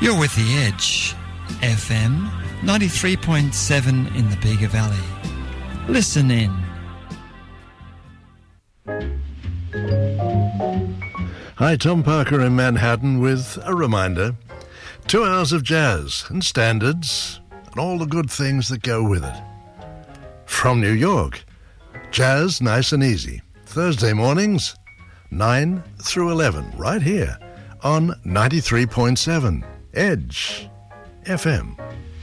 You're with The Edge, FM 93.7 in the Bega Valley. Listen in. Hi, Tom Parker in Manhattan with a reminder. 2 hours of jazz and standards and all the good things that go with it. From New York, jazz nice and easy. Thursday mornings, 9 through 11, right here on 93.7 Edge FM.